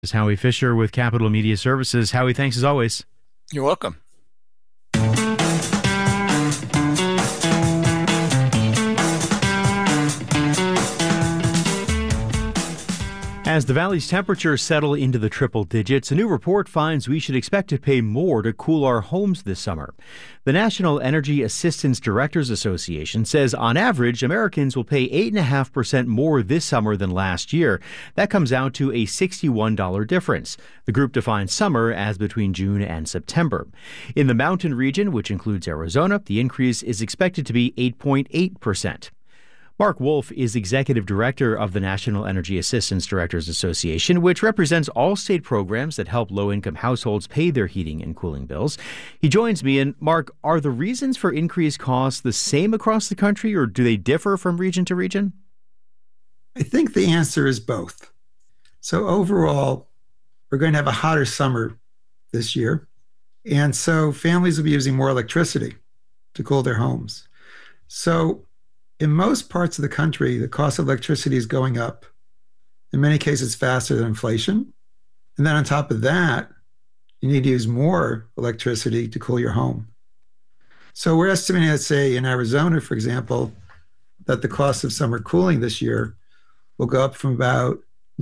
Is Howie Fisher with Capital Media Services. Howie, thanks as always. You're welcome. As the valley's temperatures settle into the triple digits, a new report finds we should expect to pay more to cool our homes this summer. The National Energy Assistance Directors Association says on average, Americans will pay 8.5% more this summer than last year. That comes out to a $61 difference. The group defines summer as between June and September. In the mountain region, which includes Arizona, the increase is expected to be 8.8%. Mark Wolf is executive director of the National Energy Assistance Directors Association, which represents all state programs that help low-income households pay their heating and cooling bills. He joins me. And Mark, are the reasons for increased costs the same across the country, or do they differ from region to region? I think the answer is both. So overall, we're going to have a hotter summer this year. And so families will be using more electricity to cool their homes. So in most parts of the country, the cost of electricity is going up, in many cases faster than inflation. And then on top of that, you need to use more electricity to cool your home. So we're estimating, let's say in Arizona, for example, that the cost of summer cooling this year will go up from about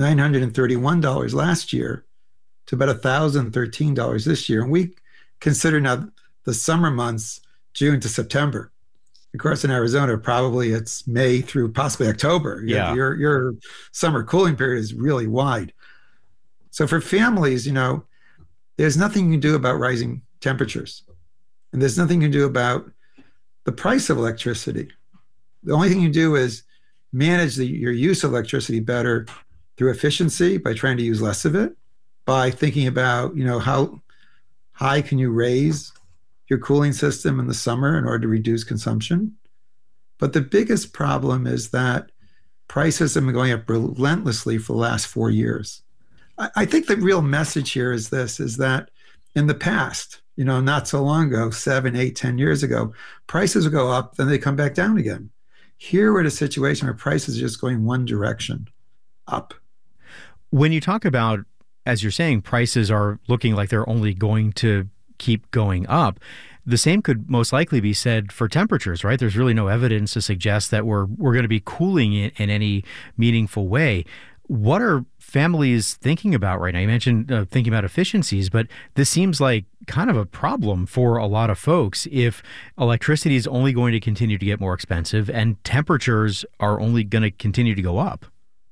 $931 last year to about $1,013 this year. And we consider now the summer months, June to September. Of course, in Arizona, probably it's May through possibly October. Yeah. Your summer cooling period is really wide. So for families, there's nothing you can do about rising temperatures. And there's nothing you can do about the price of electricity. The only thing you do is manage your use of electricity better through efficiency by trying to use less of it, by thinking about, how high can you raise your cooling system in the summer in order to reduce consumption. But the biggest problem is that prices have been going up relentlessly for the last 4 years. I think the real message here is this, is that in the past, not so long ago, 7, 8, 10 years ago, prices would go up, then they come back down again. Here we're in a situation where prices are just going one direction, up. When you talk about, as you're saying, prices are looking like they're only going to keep going up, the same could most likely be said for temperatures, right? There's really no evidence to suggest that we're going to be cooling it in any meaningful way. What are families thinking about right now? You mentioned thinking about efficiencies, but this seems like kind of a problem for a lot of folks if electricity is only going to continue to get more expensive and temperatures are only going to continue to go up.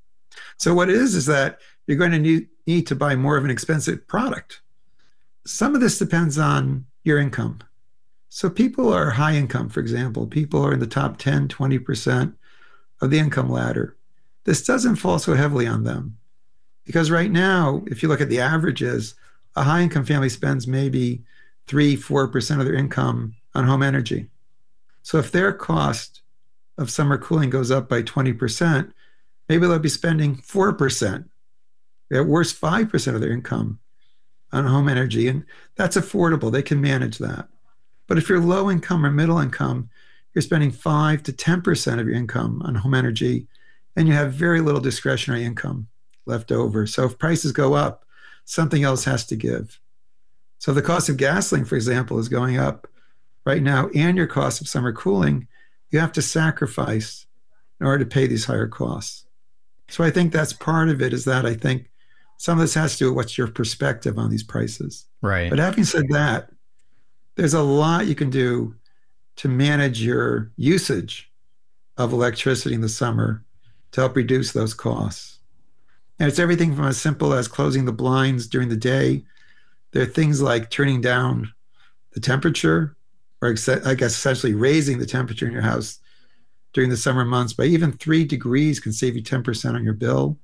So what it is that you're going to need to buy more of an expensive product. Some of this depends on your income. So people are high income, for example. People are in the top 10, 20% of the income ladder. This doesn't fall so heavily on them. Because right now, if you look at the averages, a high income family spends maybe 3-4% of their income on home energy. So if their cost of summer cooling goes up by 20%, maybe they'll be spending 4%, at worst 5% of their income on home energy. And that's affordable. They can manage that. But if you're low income or middle income, you're spending 5 to 10% of your income on home energy, and you have very little discretionary income left over. So if prices go up, something else has to give. So the cost of gasoline, for example, is going up right now, and your cost of summer cooling, you have to sacrifice in order to pay these higher costs. So I think that's part of it, is that I think some of this has to do with what's your perspective on these prices. Right. But having said that, there's a lot you can do to manage your usage of electricity in the summer to help reduce those costs. And it's everything from as simple as closing the blinds during the day. There are things like turning down the temperature, or I guess essentially raising the temperature in your house during the summer months by even 3 degrees can save you 10% on your bill.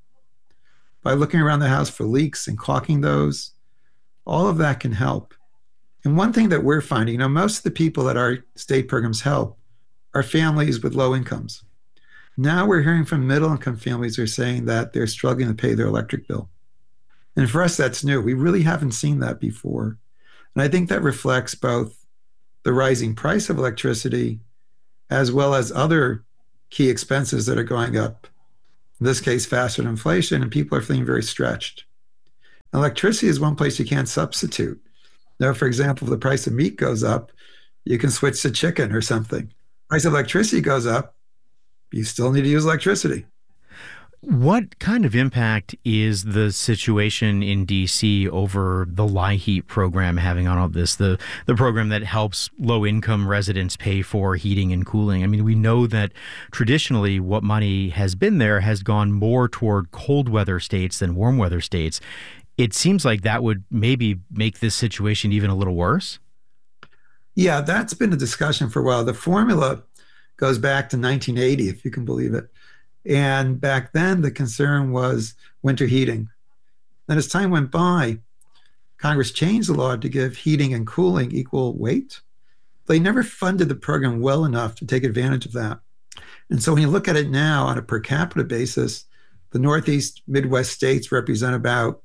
By looking around the house for leaks and caulking those, all of that can help. And one thing that we're finding, most of the people that our state programs help are families with low incomes. Now we're hearing from middle-income families who are saying that they're struggling to pay their electric bill. And for us, that's new. We really haven't seen that before. And I think that reflects both the rising price of electricity as well as other key expenses that are going up, in this case, faster than inflation, and people are feeling very stretched. Electricity is one place you can't substitute. Now, for example, if the price of meat goes up, you can switch to chicken or something. Price of electricity goes up, you still need to use electricity. What kind of impact is the situation in D.C. over the LIHEAP program having on all this, the program that helps low-income residents pay for heating and cooling? I mean, we know that traditionally what money has been there has gone more toward cold weather states than warm weather states. It seems like that would maybe make this situation even a little worse. Yeah, that's been a discussion for a while. The formula goes back to 1980, if you can believe it. And back then, the concern was winter heating. Then as time went by, Congress changed the law to give heating and cooling equal weight. They never funded the program well enough to take advantage of that. And so when you look at it now on a per capita basis, the Northeast, Midwest states represent about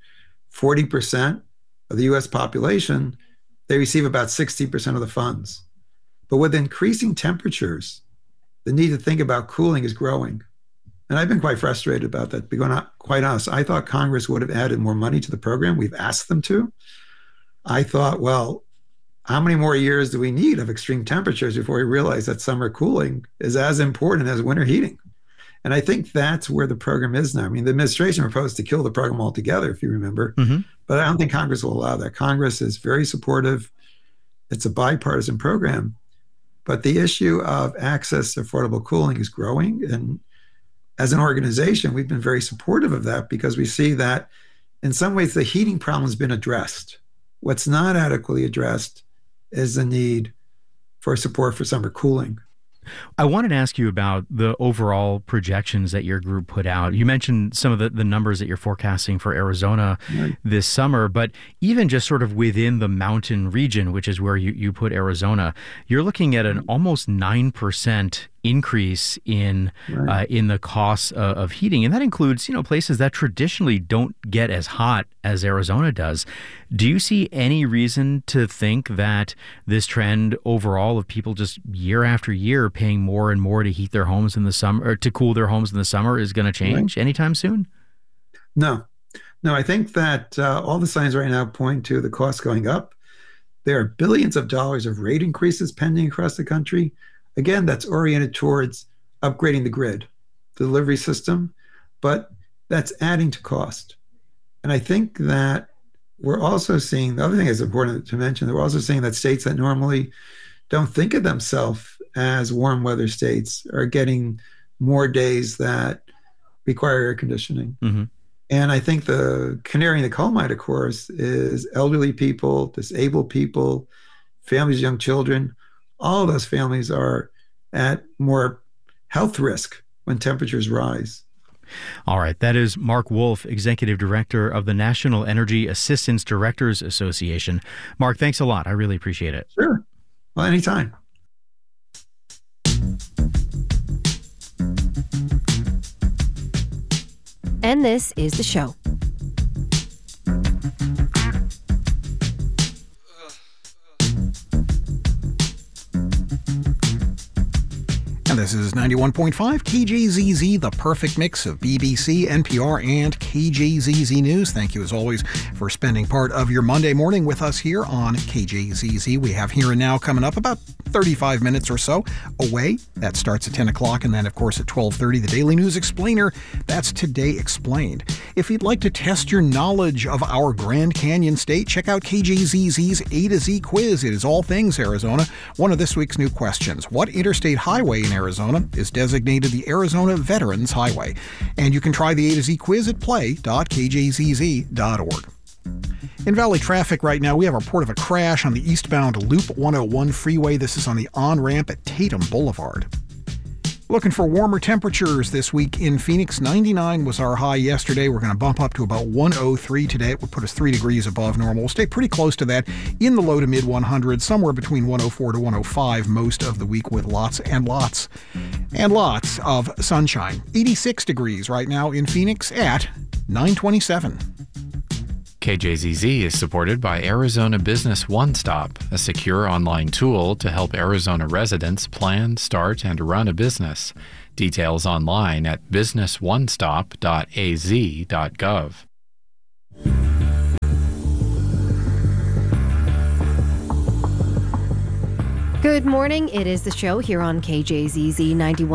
40% of the US population. They receive about 60% of the funds. But with increasing temperatures, the need to think about cooling is growing. And I've been quite frustrated about that, because I'm quite honest. I thought Congress would have added more money to the program. We've asked them to. I thought, well, how many more years do we need of extreme temperatures before we realize that summer cooling is as important as winter heating? And I think that's where the program is now. I mean, the administration proposed to kill the program altogether, if you remember. Mm-hmm. But I don't think Congress will allow that. Congress is very supportive. It's a bipartisan program. But the issue of access to affordable cooling is growing. And as an organization, we've been very supportive of that, because we see that in some ways the heating problem has been addressed. What's not adequately addressed is the need for support for summer cooling. I wanted to ask you about the overall projections that your group put out. You mentioned some of the numbers that you're forecasting for Arizona this summer, but even just sort of within the mountain region, which is where you put Arizona, you're looking at an almost 9% increase in the costs of heating. And that includes, places that traditionally don't get as hot as Arizona does. Do you see any reason to think that this trend overall of people just year after year paying more and more to heat their homes in the summer, or to cool their homes in the summer, is going to change anytime soon? No, I think that all the signs right now point to the cost going up. There are billions of dollars of rate increases pending across the country. Again, that's oriented towards upgrading the grid, the delivery system, but that's adding to cost. And I think that we're also seeing, the other thing that's important to mention, that we're also seeing that states that normally don't think of themselves as warm weather states are getting more days that require air conditioning. Mm-hmm. And I think the canary in the coal mine, of course, is elderly people, disabled people, families, young children. All of those families are at more health risk when temperatures rise. All right. That is Mark Wolf, Executive Director of the National Energy Assistance Directors Association. Mark, thanks a lot. I really appreciate it. Sure. Well, anytime. And this is the show. And this is 91.5 KJZZ, the perfect mix of BBC, NPR, and KJZZ News. Thank you, as always, for spending part of your Monday morning with us here on KJZZ. We have Here and Now coming up about 35 minutes or so away. That starts at 10 o'clock, and then, of course, at 12:30, the Daily News Explainer. That's Today Explained. If you'd like to test your knowledge of our Grand Canyon State, check out KJZZ's A to Z quiz. It is all things Arizona. One of this week's new questions: what interstate highway in Arizona is designated the Arizona Veterans Highway? And you can try the A to Z quiz at play.kjzz.org. In Valley traffic right now, we have a report of a crash on the eastbound Loop 101 freeway. This is on the on-ramp at Tatum Boulevard. Looking for warmer temperatures this week in Phoenix. 99 was our high yesterday. We're going to bump up to about 103 today. It would put us 3 degrees above normal. We'll stay pretty close to that in the low to mid 100s, somewhere between 104 to 105 most of the week, with lots and lots of sunshine. 86 degrees right now in Phoenix at 9:27. KJZZ is supported by Arizona Business One Stop, a secure online tool to help Arizona residents plan, start, and run a business. Details online at businessoneStop.az.gov. Good morning. It is the show here on KJZZ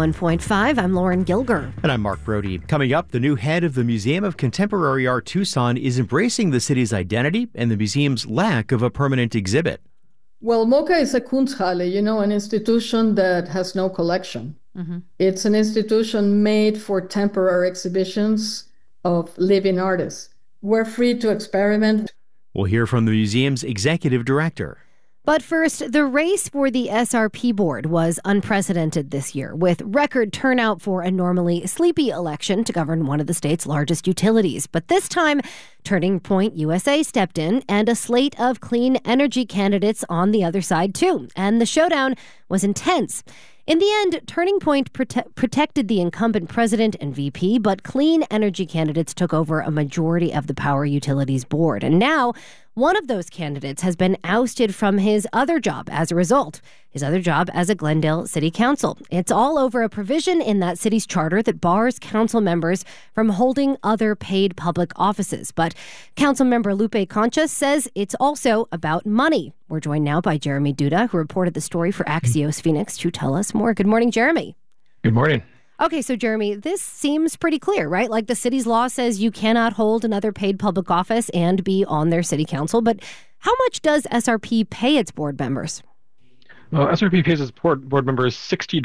91.5. I'm Lauren Gilger. And I'm Mark Brody. Coming up, the new head of the Museum of Contemporary Art Tucson is embracing the city's identity and the museum's lack of a permanent exhibit. Well, MoCA is a Kunsthalle, an institution that has no collection. Mm-hmm. It's an institution made for temporary exhibitions of living artists. We're free to experiment. We'll hear from the museum's executive director. But first, the race for the SRP board was unprecedented this year, with record turnout for a normally sleepy election to govern one of the state's largest utilities. But this time, Turning Point USA stepped in, and a slate of clean energy candidates on the other side, too. And the showdown was intense. In the end, Turning Point protected the incumbent president and VP, but clean energy candidates took over a majority of the power utilities board. And now, one of those candidates has been ousted from his other job as a result, his other job as a Glendale City Council. It's all over a provision in that city's charter that bars council members from holding other paid public offices. But Council Member Lupe Concha says it's also about money. We're joined now by Jeremy Duda, who reported the story for Axios Phoenix, to tell us more. Good morning, Jeremy. Good morning. Okay, so Jeremy, this seems pretty clear, right? Like the city's law says you cannot hold another paid public office and be on their city council. But how much does SRP pay its board members? Well, SRP pays its board members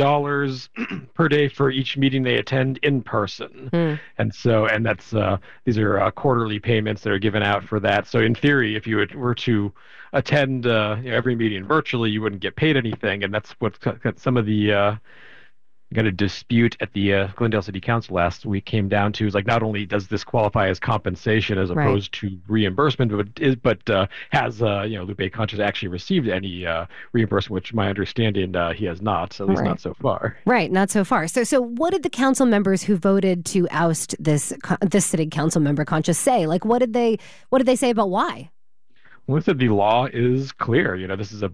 $60 per day for each meeting they attend in person. And that's these are quarterly payments that are given out for that. So in theory, if you were to attend every meeting virtually, you wouldn't get paid anything. And that's what some of the got a dispute at the Glendale City Council last week came down to, is like, not only does this qualify as compensation as opposed to reimbursement, but has Lupe Concha actually received any reimbursement, which my understanding he has not, at least not so far. Right, not so far. So what did the council members who voted to oust this city council member Concha say? Like, what did they say about why? Well, the law is clear. This is the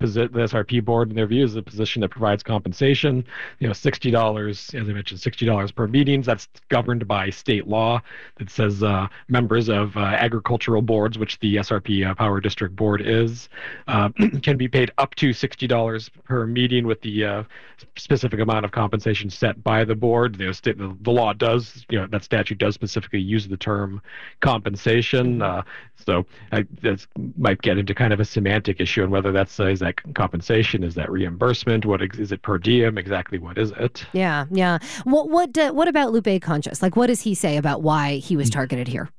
SRP board, in their view, is a position that provides compensation. $60, as I mentioned, $60 per meetings. That's governed by state law that says members of agricultural boards, which the SRP Power District Board is, can be paid up to $60 per meeting, with the specific amount of compensation set by the board. The law does, that statute does specifically use the term compensation. So that's might get into kind of a semantic issue on whether is that compensation, is that reimbursement, is it per diem, exactly what is it? Yeah. What about Lupe Concha? Like, what does he say about why he was targeted here?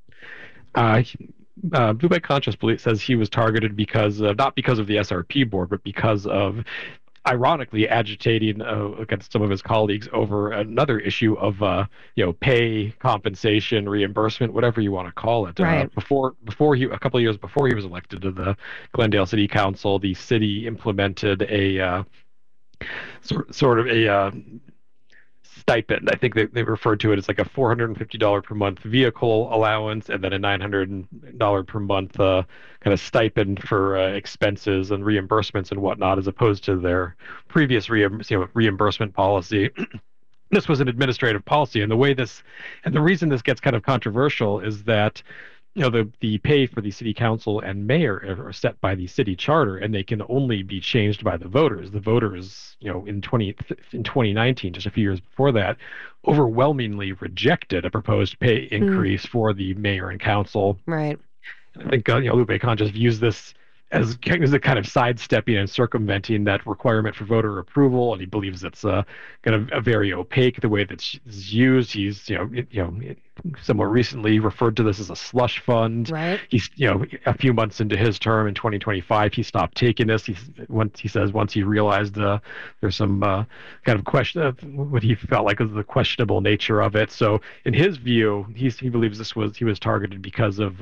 Lupe Concha says he was targeted not because of the SRP board, but because of, ironically, agitating against some of his colleagues over another issue of pay, compensation, reimbursement, whatever you want to call it. Right. A couple of years before he was elected to the Glendale City Council, the city implemented a sort of a stipend. I think they referred to it as like a $450 per month vehicle allowance, and then a $900 per month kind of stipend for expenses and reimbursements and whatnot, as opposed to their previous reimbursement policy. This was an administrative policy, and the reason this gets kind of controversial is that the pay for the city council and mayor are set by the city charter, and they can only be changed by the voters. The voters, in 2019, just a few years before that, overwhelmingly rejected a proposed pay increase for the mayor and council. Right. I think Lupe Concha views this as a kind of sidestepping and circumventing that requirement for voter approval, and he believes it's kind of a very opaque the way that's used. He's somewhat recently referred to this as a slush fund. Right. He's a few months into his term in 2025, he stopped taking this. He says once he realized there's some kind of question of what he felt like was the questionable nature of it. So in his view, he believes he was targeted because of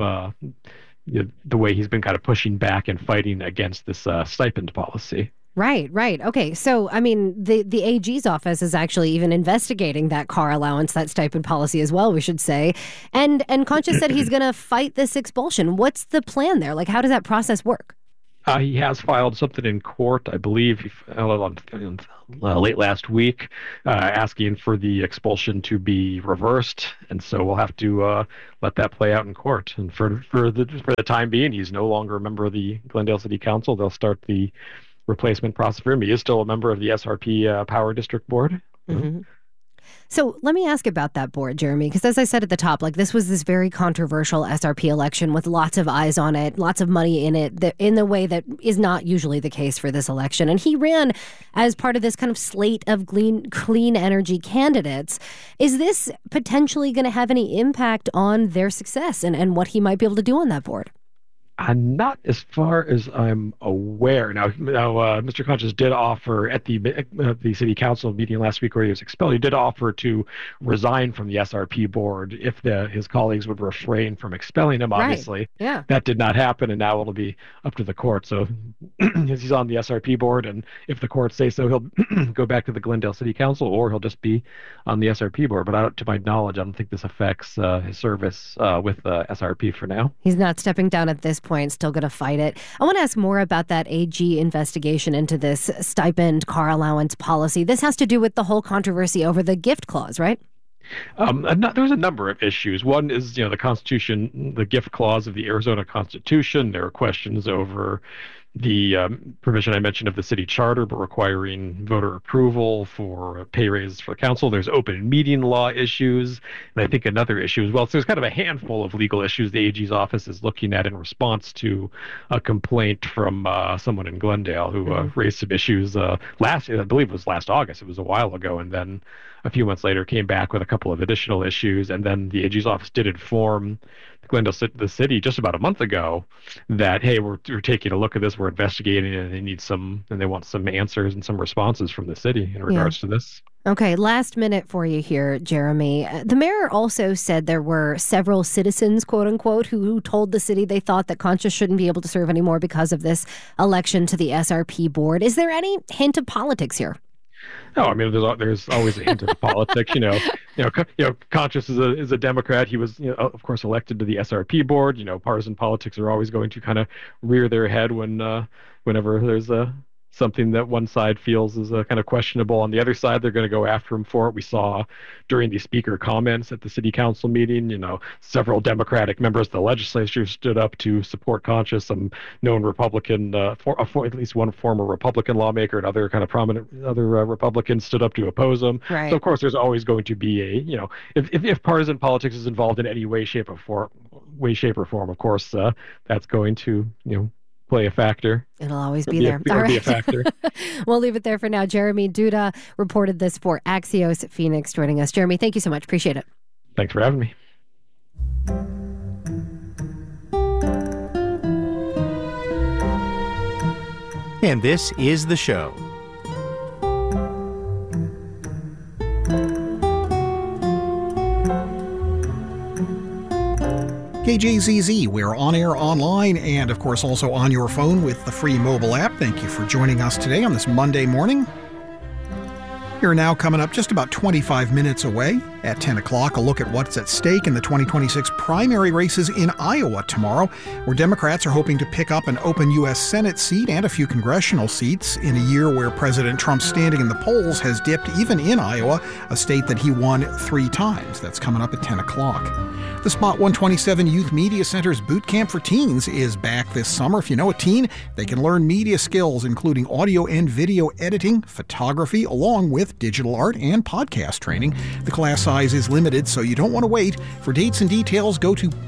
the way he's been kind of pushing back and fighting against this stipend policy. Right. Okay. So, I mean, the AG's office is actually even investigating that car allowance, that stipend policy as well, we should say. And Concha said he's going to fight this expulsion. What's the plan there? Like, how does that process work? He has filed something in court, I believe, late last week, asking for the expulsion to be reversed, and so we'll have to let that play out in court. And for the time being, he's no longer a member of the Glendale City Council. They'll start the replacement process for him. He is still a member of the SRP Power District Board. Mm-hmm. So let me ask about that board, Jeremy, because as I said at the top, this was this very controversial SRP election with lots of eyes on it, lots of money in it, in the way that is not usually the case for this election. And he ran as part of this kind of slate of clean energy candidates. Is this potentially going to have any impact on their success and what he might be able to do on that board? Not as far as I'm aware. Now, Mr. Conscious did offer at the city council meeting last week where he was expelled. He did offer to resign from the SRP board if his colleagues would refrain from expelling him. Obviously, right. Yeah, that did not happen, and now it'll be up to the court. So he's on the SRP board, and if the courts say so, he'll go back to the Glendale City Council, or he'll just be on the SRP board. But to my knowledge, I don't think this affects his service with SRP for now. He's not stepping down at this point, still going to fight it. I want to ask more about that AG investigation into this stipend car allowance policy. This has to do with the whole controversy over the gift clause, right? There's a number of issues. One is, the Constitution, the gift clause of the Arizona Constitution. There are questions over the provision I mentioned of the city charter, but requiring voter approval for pay raises for the council. There's open meeting law issues, and I think another issue as well. So there's kind of a handful of legal issues the AG's office is looking at in response to a complaint from someone in Glendale who raised some issues I believe it was last August. It was a while ago, and then a few months later came back with a couple of additional issues, and then the AG's office did inform the city just about a month ago that, hey, we're taking a look at this, we're investigating it, and they want some answers and some responses from the city in regards to this. Okay, last minute for you here, Jeremy. The mayor also said there were several citizens, quote unquote, who told the city they thought that Conscious shouldn't be able to serve anymore because of this election to the SRP board. Is there any hint of politics here? No, I mean, there's always a hint of politics. Conscious is a Democrat. He was, of course, elected to the SRP board. Partisan politics are always going to kind of rear their head whenever there's something that one side feels is kind of questionable. On the other side, they're going to go after him for it. We saw during the speaker comments at the city council meeting, several Democratic members of the legislature stood up to support Conscious. Some known Republican, at least one former Republican lawmaker and other kind of prominent other Republicans stood up to oppose him. Right. So of course, there's always going to be if partisan politics is involved in any way, shape, or form, of course, that's going to play a factor. It'll always be there. All right. Be a factor. We'll leave it there for now. Jeremy Duda reported this for Axios Phoenix, joining us. Jeremy, thank you so much. Appreciate it. Thanks for having me. And this is the show. KJZZ, we're on air online and, of course, also on your phone with the free mobile app. Thank you for joining us today on this Monday morning. You're now coming up just about 25 minutes away. At 10 o'clock, a look at what's at stake in the 2026 primary races in Iowa tomorrow, where Democrats are hoping to pick up an open U.S. Senate seat and a few congressional seats in a year where President Trump's standing in the polls has dipped even in Iowa, a state that he won 3 times. That's coming up at 10 o'clock. The Spot 127 Youth Media Center's Boot Camp for Teens is back this summer. If you know a teen, they can learn media skills, including audio and video editing, photography, along with digital art and podcast training. The class size is limited, so you don't want to wait. For dates and details, go to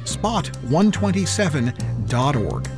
spot127.org.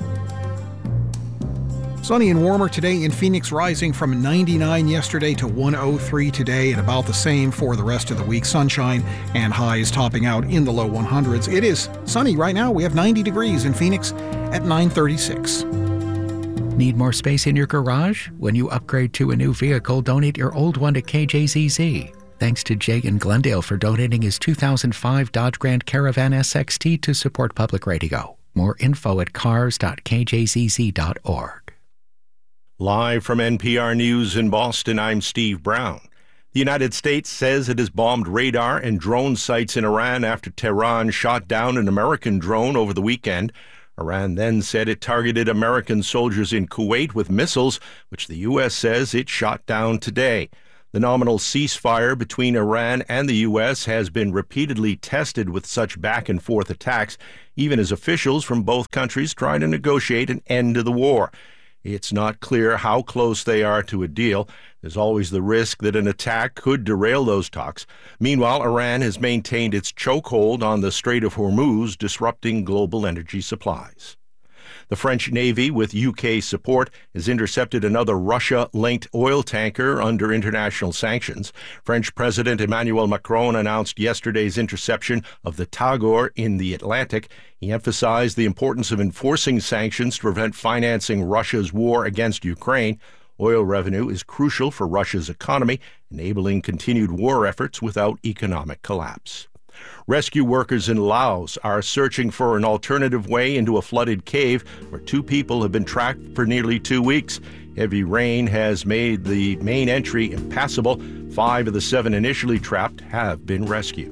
Sunny and warmer today in Phoenix, rising from 99 yesterday to 103 today, and about the same for the rest of the week. Sunshine and highs topping out in the low 100s. It is sunny right now. We have 90 degrees in Phoenix at 9:36. Need more space in your garage? When you upgrade to a new vehicle, donate your old one to KJZZ. Thanks to Jay in Glendale for donating his 2005 Dodge Grand Caravan SXT to support public radio. More info at cars.kjzz.org. Live from NPR News in Boston, I'm Steve Brown. The United States says it has bombed radar and drone sites in Iran after Tehran shot down an American drone over the weekend. Iran then said it targeted American soldiers in Kuwait with missiles, which the U.S. says it shot down today. The nominal ceasefire between Iran and the U.S. has been repeatedly tested with such back-and-forth attacks, even as officials from both countries try to negotiate an end to the war. It's not clear how close they are to a deal. There's always the risk that an attack could derail those talks. Meanwhile, Iran has maintained its chokehold on the Strait of Hormuz, disrupting global energy supplies. The French Navy, with UK support, has intercepted another Russia-linked oil tanker under international sanctions. French President Emmanuel Macron announced yesterday's interception of the Tagor in the Atlantic. He emphasized the importance of enforcing sanctions to prevent financing Russia's war against Ukraine. Oil revenue is crucial for Russia's economy, enabling continued war efforts without economic collapse. Rescue workers in Laos are searching for an alternative way into a flooded cave where 2 people have been trapped for nearly 2 weeks. Heavy rain has made the main entry impassable. 5 of the 7 initially trapped have been rescued.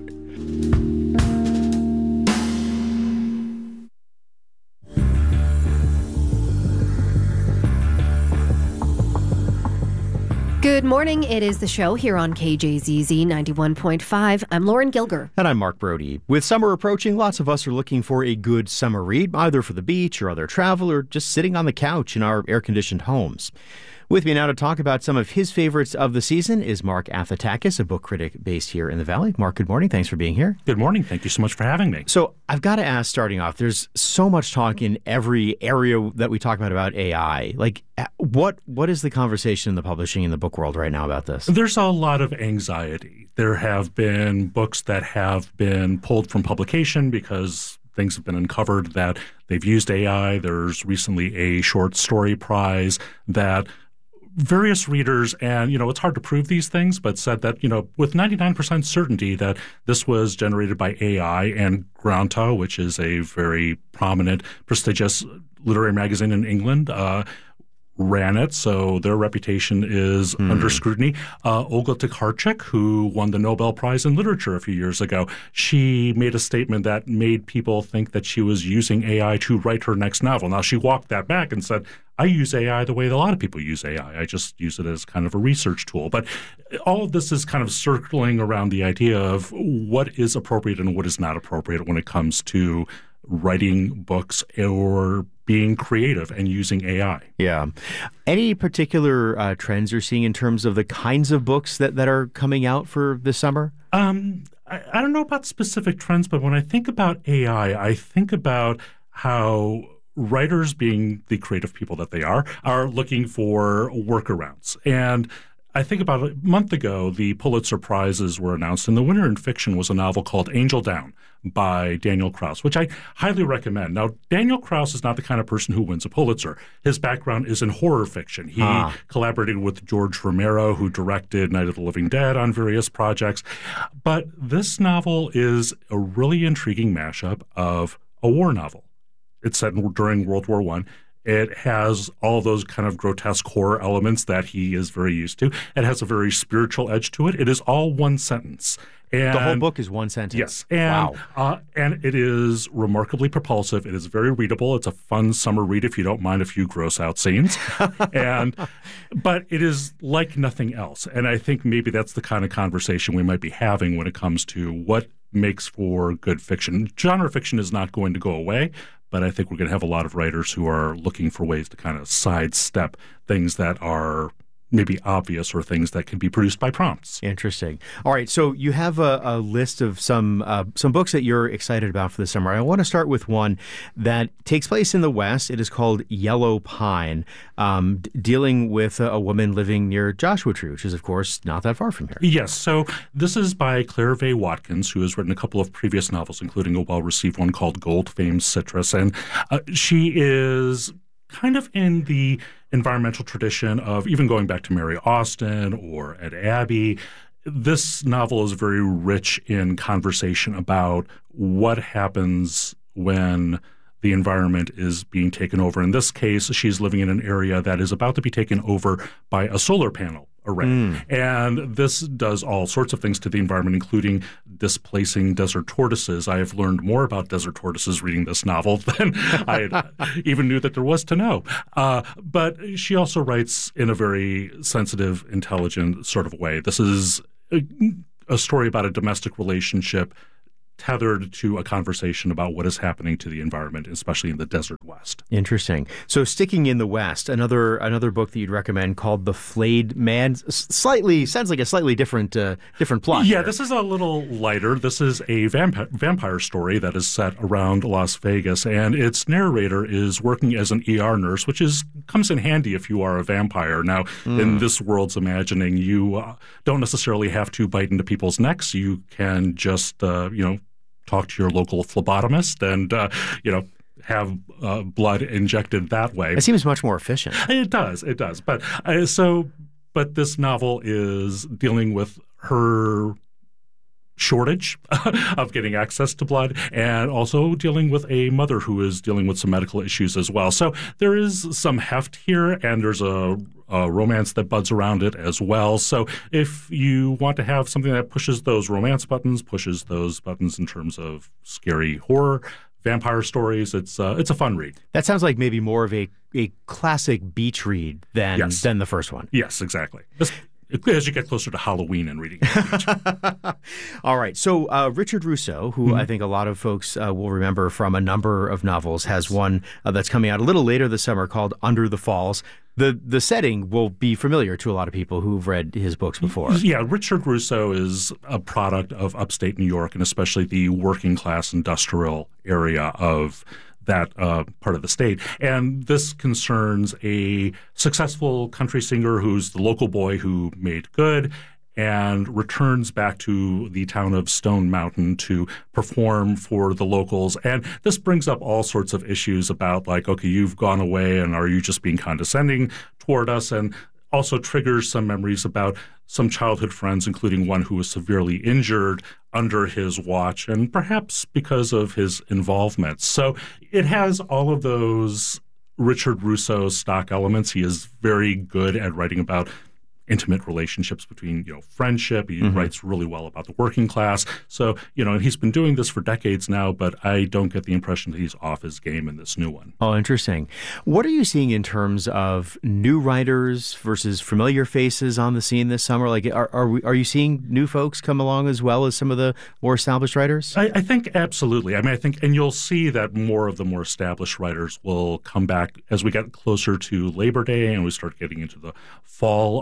Good morning. It is the show here on KJZZ 91.5. I'm Lauren Gilger. And I'm Mark Brody. With summer approaching, lots of us are looking for a good summer read, either for the beach or other travel or just sitting on the couch in our air-conditioned homes. With me now to talk about some of his favorites of the season is Mark Athatakis, a book critic based here in the Valley. Mark, good morning. Thanks for being here. Good morning. Thank you so much for having me. So I've got to ask, starting off, there's so much talk in every area that we talk about AI. Like, what is the conversation in the publishing and the book world right now about this? There's a lot of anxiety. There have been books that have been pulled from publication because things have been uncovered that they've used AI. There's recently a short story prize that various readers, and, it's hard to prove these things, but said that, with 99% certainty that this was generated by AI, and Granta, which is a very prominent, prestigious literary magazine in England, ran it, so their reputation is under scrutiny. Olga Tokarczuk, who won the Nobel Prize in Literature a few years ago, she made a statement that made people think that she was using AI to write her next novel. Now, she walked that back and said, I use AI the way that a lot of people use AI. I just use it as kind of a research tool. But all of this is kind of circling around the idea of what is appropriate and what is not appropriate when it comes to writing books or being creative and using AI. Yeah. Any particular trends you're seeing in terms of the kinds of books that are coming out for this summer? I don't know about specific trends, but when I think about AI, I think about how writers, being the creative people that they are looking for workarounds. And I think about a month ago, the Pulitzer Prizes were announced, and the winner in fiction was a novel called Angel Down by Daniel Kraus, which I highly recommend. Now, Daniel Kraus is not the kind of person who wins a Pulitzer. His background is in horror fiction. He collaborated with George Romero, who directed Night of the Living Dead on various projects. But this novel is a really intriguing mashup of a war novel. It's set during World War I. It has all those kind of grotesque horror elements that he is very used to. It has a very spiritual edge to it. It is all one sentence. And the whole book is one sentence? Yes. And, wow. And it is remarkably propulsive. It is very readable. It's a fun summer read if you don't mind a few gross-out scenes. But it is like nothing else. And I think maybe that's the kind of conversation we might be having when it comes to what makes for good fiction. Genre fiction is not going to go away, but I think we're going to have a lot of writers who are looking for ways to kind of sidestep things that are maybe obvious or things that can be produced by prompts. Interesting. All right, so you have a list of some books that you're excited about for the summer. I want to start with one that takes place in the West. It is called Yellow Pine, dealing with a woman living near Joshua Tree, which is, of course, not that far from here. Yes, so this is by Claire Vaye Watkins, who has written a couple of previous novels, including a well-received one called Gold Famed Citrus, and she is kind of in the environmental tradition of even going back to Mary Austin or Ed Abbey. This novel is very rich in conversation about what happens when the environment is being taken over. In this case, she's living in an area that is about to be taken over by a solar panel array. And this does all sorts of things to the environment, including displacing desert tortoises. I have learned more about desert tortoises reading this novel than I even knew that there was to know. But she also writes in a very sensitive, intelligent sort of way. This is a story about a domestic relationship tethered to a conversation about what is happening to the environment, especially in the desert West. West. Interesting. So sticking in the West, another book that you'd recommend called The Flayed Man. Sounds like a slightly different plot. Yeah, here. this is a little lighter. This is a vampire story that is set around Las Vegas, and its narrator is working as an ER nurse, which comes in handy if you are a vampire. Now, in this world's imagining, you don't necessarily have to bite into people's necks. You can just, talk to your local phlebotomist and, have blood injected that way. It seems much more efficient. It does. But but this novel is dealing with her shortage of getting access to blood, and also dealing with a mother who is dealing with some medical issues as well. So there is some heft here, and there's a romance that buds around it as well. So if you want to have something that pushes those romance buttons, pushes those buttons in terms of scary horror, vampire stories, it's a fun read. That sounds like maybe more of a classic beach read than the first one. Yes, exactly. As you get closer to Halloween and reading it. All right. So Richard Russo, who I think a lot of folks will remember from a number of novels, has one that's coming out a little later this summer called Under the Falls. The setting will be familiar to a lot of people who've read his books before. Yeah, Richard Russo is a product of upstate New York, and especially the working class industrial area of that part of the state. And this concerns a successful country singer who's the local boy who made good and returns back to the town of Stone Mountain to perform for the locals. And this brings up all sorts of issues about, like, okay, you've gone away, and are you just being condescending toward us? And also triggers some memories about some childhood friends, including one who was severely injured under his watch, and perhaps because of his involvement. So it has all of those Richard Russo stock elements. He is very good at writing about intimate relationships between, friendship. He writes really well about the working class. So, and he's been doing this for decades now, but I don't get the impression that he's off his game in this new one. Oh, interesting. What are you seeing in terms of new writers versus familiar faces on the scene this summer? Like, are you seeing new folks come along as well as some of the more established writers? I think absolutely. I mean, and you'll see that more of the more established writers will come back as we get closer to Labor Day and we start getting into the fall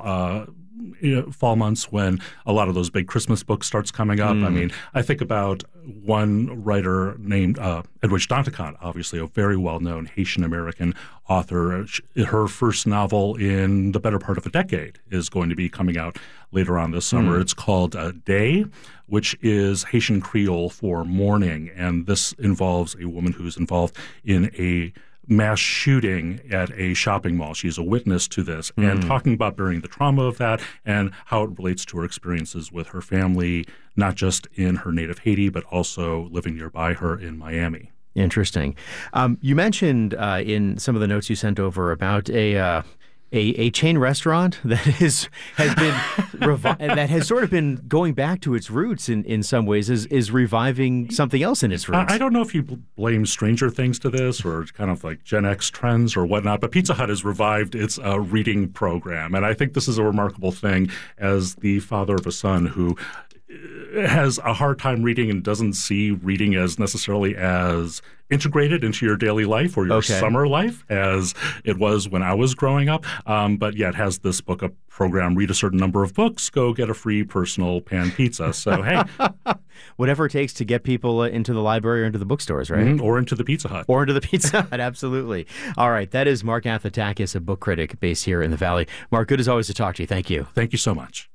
months, when a lot of those big Christmas books starts coming up. I mean, I think about one writer named Edwidge Danticat, obviously a very well-known Haitian-American author. Her first novel in the better part of a decade is going to be coming out later on this summer. It's called Day, which is Haitian Creole for mourning, and this involves a woman who's involved in a mass shooting at a shopping mall. She's a witness to this, and talking about bearing the trauma of that and how it relates to her experiences with her family, not just in her native Haiti, but also living nearby her in Miami. Interesting. You mentioned in some of the notes you sent over about a chain restaurant that has been that has sort of been going back to its roots in some ways, is reviving something else in its roots. I don't know if you blame Stranger Things to this or kind of like Gen X trends or whatnot, but Pizza Hut has revived its reading program. And I think this is a remarkable thing as the father of a son who has a hard time reading and doesn't see reading as necessarily as integrated into your daily life or your summer life as it was when I was growing up. But yet has this book a program, read a certain number of books, go get a free personal pan pizza. So, hey. Whatever it takes to get people into the library or into the bookstores, right? Or into the Pizza Hut. Or into the Pizza Hut, absolutely. All right, that is Mark Athatakis, a book critic based here in the Valley. Mark, good as always to talk to you. Thank you. Thank you so much.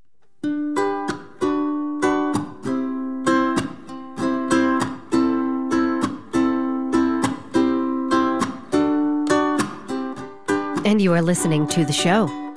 And you are listening to The Show.